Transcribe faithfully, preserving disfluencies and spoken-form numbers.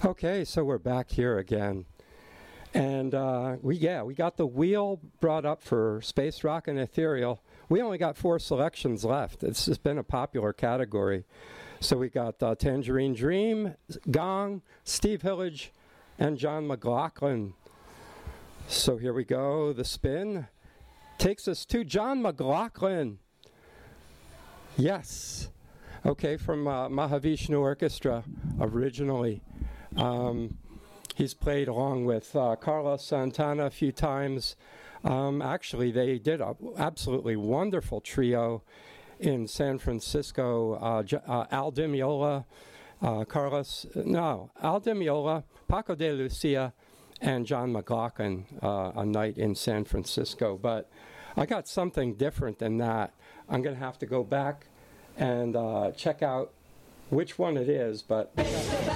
Okay, so we're back here again. And uh, we, yeah, we got the wheel brought up for space rock and ethereal. We only got four selections left. This has been a popular category. So we got uh, Tangerine Dream, Gong, Steve Hillage, and John McLaughlin. So here we go. The spin takes us to John McLaughlin. Yes. Okay, from uh, Mahavishnu Orchestra originally. Um, he's played along with uh, Carlos Santana a few times. Um, actually, they did an absolutely wonderful trio in San Francisco. Uh, J- uh, Al Di Meola, uh, Carlos, no, Al Di Meola, Paco de Lucia, and John McLaughlin, uh, a night in San Francisco. But I got something different than that. I'm going to have to go back and uh, check out which one it is, but